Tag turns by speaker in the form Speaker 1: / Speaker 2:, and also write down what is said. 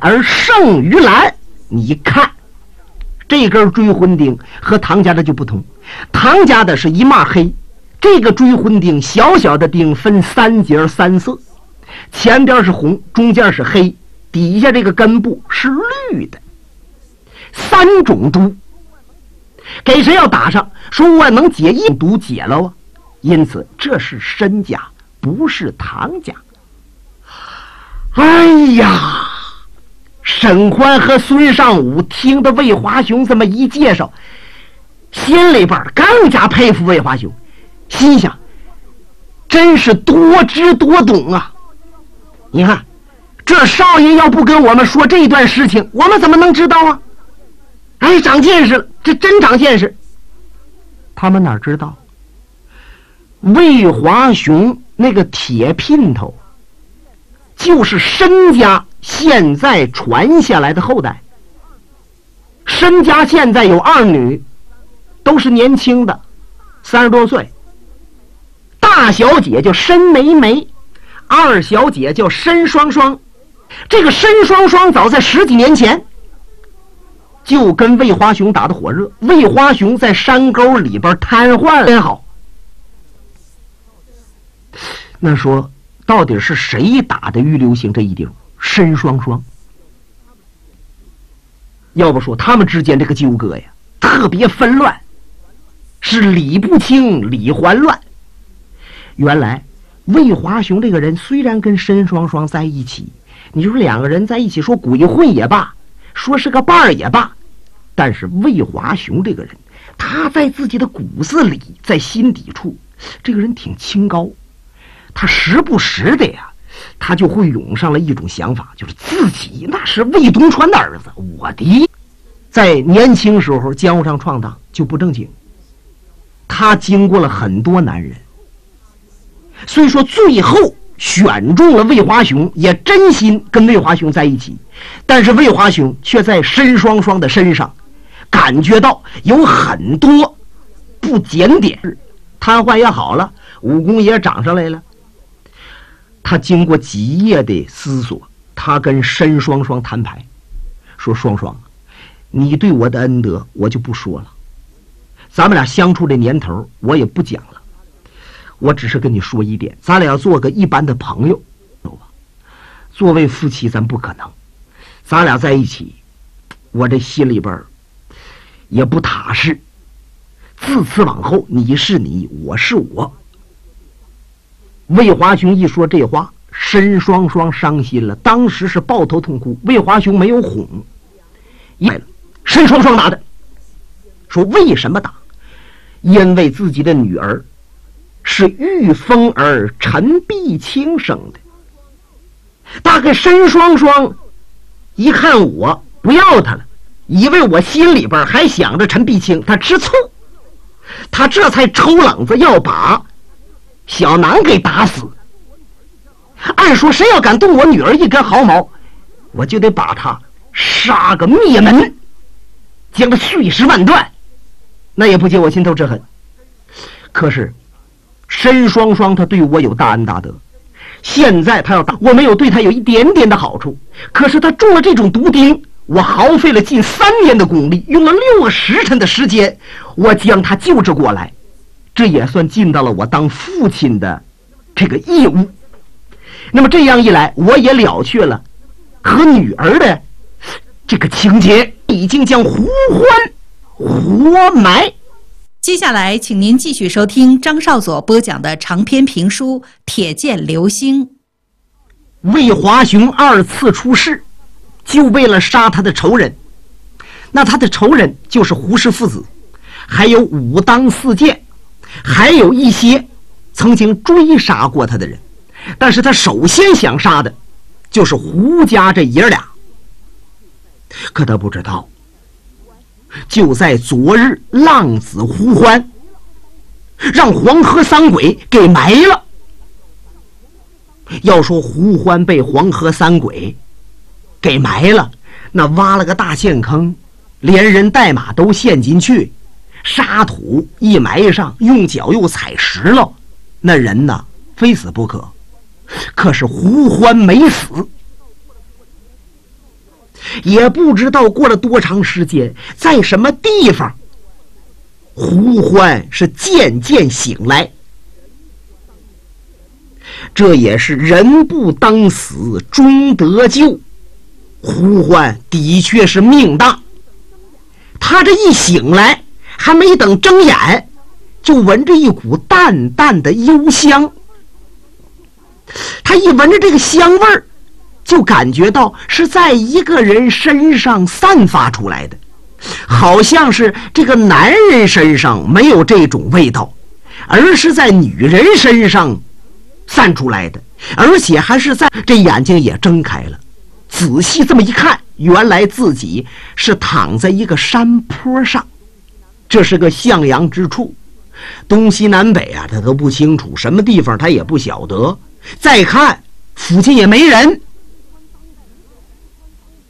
Speaker 1: 而胜于蓝。你看这根追魂钉和唐家的就不同，唐家的是一码黑，这个追魂钉小小的钉分3节3色，前边是红，中间是黑，底下这个根部是绿的，3种毒给谁要打上，说我能解一毒解了啊，因此这是申家不是唐家。哎呀，沈欢和孙尚武听得魏华雄这么一介绍，心里边更加佩服魏华雄，心想真是多知多懂啊。你看这少爷要不跟我们说这段事情，我们怎么能知道啊？哎，长见识了，这真长见识。他们哪知道魏华雄那个铁姘头就是申家现在传下来的后代。申家现在有2女，都是年轻的，30多岁。大小姐叫申梅梅，二小姐叫申双双。这个申双双早在10几年前就跟魏华雄打得火热，魏华雄在山沟里边瘫痪真好。那说到底是谁打的玉流星这一钉？申双双。要不说他们之间这个纠葛呀特别纷乱，是理不清理还乱。原来魏华雄这个人虽然跟申双双在一起，你说2个人在一起说鬼混也罢，说是个伴儿也罢，但是魏华雄这个人他在自己的骨子里，在心底处这个人挺清高，他时不时的呀他就会涌上了一种想法，就是自己那是魏东川的儿子，我的在年轻时候江湖上闯荡就不正经。他经过了很多男人，所以说最后选中了魏华雄，也真心跟魏华雄在一起，但是魏华雄却在申双双的身上感觉到有很多不检点，瘫痪也好了，武功也长上来了。他经过几夜的思索，他跟申双双摊牌，说双双，你对我的恩德我就不说了，咱们俩相处的年头我也不讲了，我只是跟你说一点，咱俩要做个一般的朋友，作为夫妻咱不可能，咱俩在一起我这心里边也不踏实，自此往后你是你，我是我。魏华雄一说这话，申双双伤心了，当时是抱头痛哭。魏华雄没有哄，申双双打的，说为什么打？因为自己的女儿是玉凤儿陈碧清生的。大概申双双一看我不要他了，以为我心里边还想着陈碧清，他吃醋，他这才抽冷子要把小南给打死。按说谁要敢动我女儿一根毫毛，我就得把他杀个灭门，将他碎尸万段，那也不解我心头之恨。可是申双双他对我有大恩大德，现在他要打我，没有对他有一点点的好处，可是他中了这种毒钉，我耗费了近3年的功力，用了6个时辰的时间，我将他救治过来，这也算尽到了我当父亲的这个义务。那么这样一来，我也了却了和女儿的这个情节，已经将胡欢活埋。
Speaker 2: 接下来请您继续收听张少佐播讲的长篇评书《铁剑流星》。
Speaker 1: 魏华雄2次出世，就为了杀他的仇人。那他的仇人就是胡氏父子，还有武当4剑，还有一些曾经追杀过他的人，但是他首先想杀的就是胡家这爷俩。可他不知道，就在昨日，浪子胡欢让黄河三鬼给埋了。要说胡欢被黄河三鬼给埋了，那挖了个大陷坑，连人带马都陷进去，沙土一埋上，用脚又踩实了，那人呢非死不可。可是胡欢没死， 也不知道过了多长时间，在什么地方，胡欢是渐渐醒来。这也是人不当死，终得救。胡欢的确是命大。他这一醒来，还没等睁眼，就闻着一股淡淡的幽香。他一闻着这个香味儿，就感觉到是在一个人身上散发出来的，好像是这个男人身上没有这种味道，而是在女人身上散出来的，而且还是在这眼睛也睁开了。仔细这么一看，原来自己是躺在一个山坡上，这是个向阳之处，东西南北啊他都不清楚，什么地方他也不晓得。再看附近也没人，